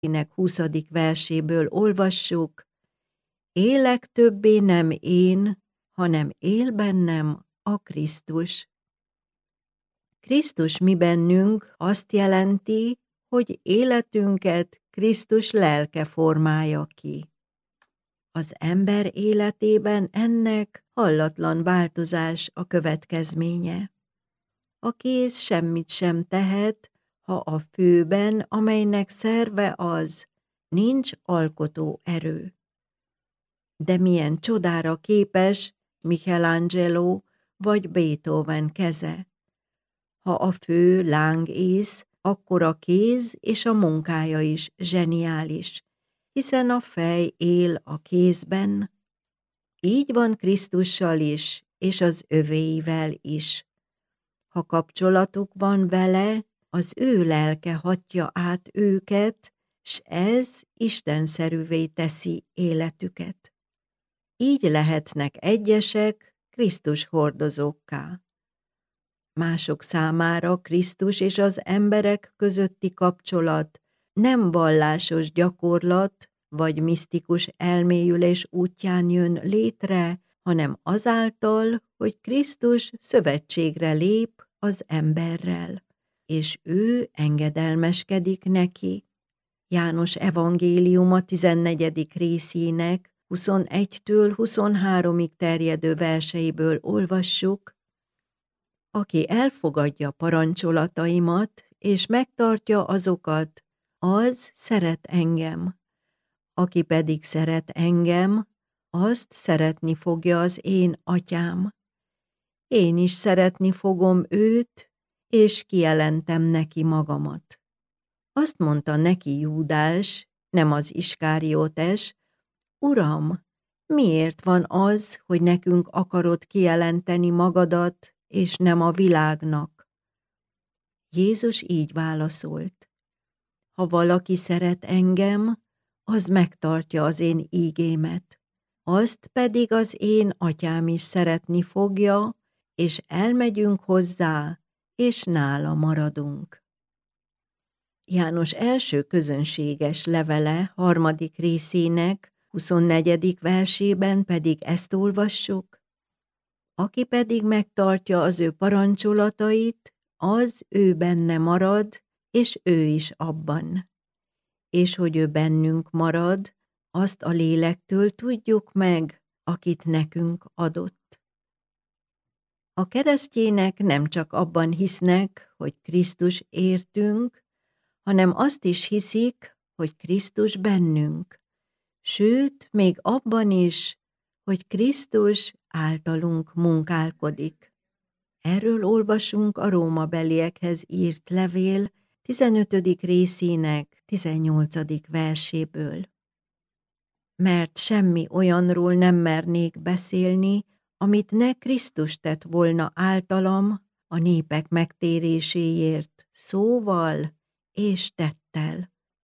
nek 20. verséből olvassuk: élek többé nem én, hanem él bennem a Krisztus. Krisztus mi bennünk azt jelenti, hogy életünket Krisztus lelke formálja ki. Az ember életében ennek hallatlan változás a következménye. A kéz semmit sem tehet, ha a főben, amelynek szerve az, nincs alkotó erő. De milyen csodára képes Michelangelo vagy Beethoven keze. Ha a fő lángész, akkor a kéz és a munkája is zseniális, hiszen a fej él a kézben. Így van Krisztussal is, és az övéivel is. Ha kapcsolatuk van vele, az ő lelke hatja át őket, s ez istenszerűvé teszi életüket. Így lehetnek egyesek Krisztus hordozókká. Mások számára Krisztus és az emberek közötti kapcsolat nem vallásos gyakorlat vagy misztikus elmélyülés útján jön létre, hanem azáltal, hogy Krisztus szövetségre lép az emberrel, és ő engedelmeskedik neki. János evangéliuma 14. részének 21-től 23-ig terjedő verseiből olvassuk: aki elfogadja parancsolataimat, és megtartja azokat, az szeret engem. Aki pedig szeret engem, azt szeretni fogja az én atyám. Én is szeretni fogom őt, és kijelentem neki magamat. Azt mondta neki Júdás, nem az Iskáriótes: Uram, miért van az, hogy nekünk akarod kijelenteni magadat, és nem a világnak? Jézus így válaszolt: ha valaki szeret engem, az megtartja az én ígémet. Azt pedig az én atyám is szeretni fogja, és elmegyünk hozzá, és nála maradunk. János első közönséges levele 3. részének 24. versében pedig ezt olvassuk: aki pedig megtartja az ő parancsolatait, az ő benne marad, és ő is abban. És hogy ő bennünk marad, azt a lélektől tudjuk meg, akit nekünk adott. A keresztjének nem csak abban hisznek, hogy Krisztus értünk, hanem azt is hiszik, hogy Krisztus bennünk, sőt, még abban is, hogy Krisztus általunk munkálkodik. Erről olvasunk a rómabeliekhez írt levél 15. részének 18. verséből. Mert semmi olyanról nem mernék beszélni, amit ne Krisztus tett volna általam a népek megtéréséért szóval és tettel.